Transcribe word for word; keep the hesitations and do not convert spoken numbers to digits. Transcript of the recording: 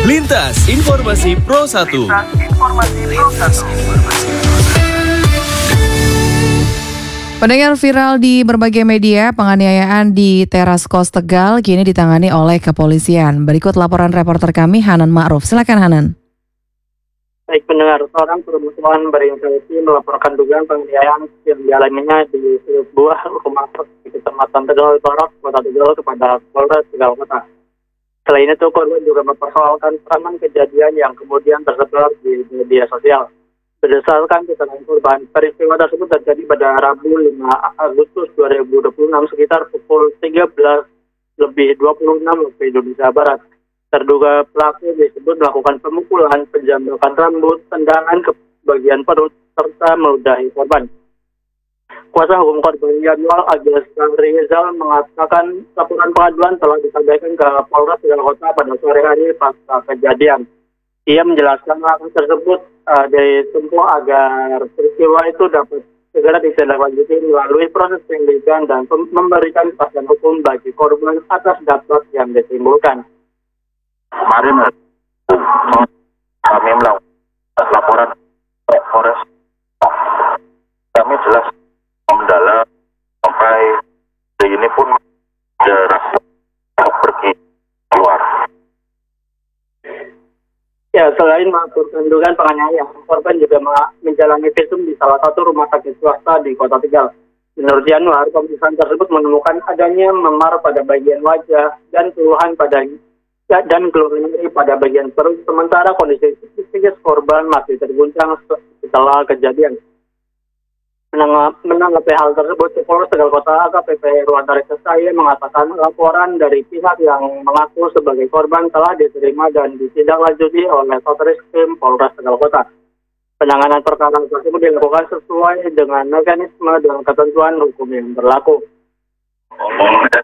Lintas Informasi Pro satu. Pendengar, viral di berbagai media, penganiayaan di teras kos Tegal kini ditangani oleh kepolisian. Berikut laporan reporter kami Hanan Ma'ruf. Silakan Hanan. Baik pendengar, seorang perempuan berinisiatif melaporkan dugaan penganiayaan yang dialaminya di sebuah rumah kos di Kecamatan Tegal Barat, Kota Tegal kepada Polres Tegal Kota. Selain itu, korban juga mempersoalkan rekaman kejadian yang kemudian tersebar di media sosial. Berdasarkan keterangan korban, peristiwa tersebut terjadi pada Rabu lima Agustus dua ribu dua puluh enam sekitar pukul tiga belas lebih dua puluh enam waktu Indonesia Barat. Terduga pelaku disebut melakukan pemukulan, penjambakan rambut, tendangan ke bagian perut, serta meludahi korban. Kuasa hukum korban Yanwal Agus Rizal mengatakan laporan pengaduan telah disampaikan ke Polres Tegal Kota pada sore hari pasca kejadian. Ia menjelaskan hal tersebut uh, ditempuh agar peristiwa itu dapat segera ditindaklanjuti melalui proses penyelidikan dan pem- memberikan kepastian hukum bagi korban atas dampak yang ditimbulkan. Kemarin kami melakukan laporan Polres. Kami jelas mendalam sampai hari ini pun jarak pergi keluar. Ya, selain melaporkan dugaan penganiayaan, korban juga menjalani visum di salah satu rumah sakit swasta di Kota Tegal. Menurut Januar, pemeriksaan tersebut menemukan adanya memar pada bagian wajah dan keluhan pada dan keluhan nyeri pada bagian perut. Sementara kondisi psikis korban masih terguncang setelah kejadian. Menanggapi hal tersebut, Polres Tegal Kota A K P P Ruandari Sesaya mengatakan laporan dari pihak yang mengaku sebagai korban telah diterima dan ditindaklanjuti oleh Satreskrim Polres Tegal Kota. Penanganan perkara tersebut dilakukan sesuai dengan mekanisme dan ketentuan hukum yang berlaku. Ngomong ada